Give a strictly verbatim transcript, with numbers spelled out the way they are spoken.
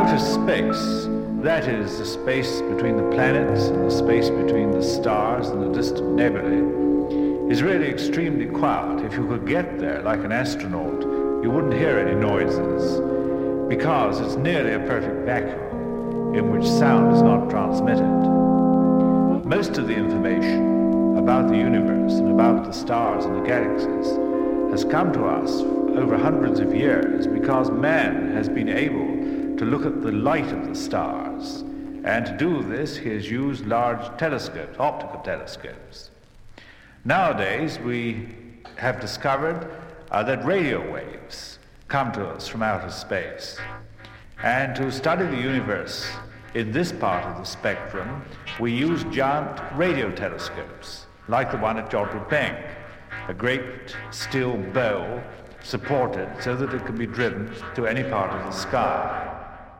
outer space, that is, the space between the planets and the space between the stars and the distant nebulae, is really extremely quiet. If you could get there like an astronaut, you wouldn't hear any noises, because it's nearly a perfect vacuum in which sound is not transmitted. Most of the information about the universe and about the stars and the galaxies has come to us over hundreds of years because man has been able to look at the light of the stars, and to do this he has used large telescopes, optical telescopes. Nowadays we have discovered uh, that radio waves come to us from outer space, and to study the universe in this part of the spectrum we use giant radio telescopes like the one at Jodrell Bank, a great steel bowl supported so that it can be driven to any part of the sky.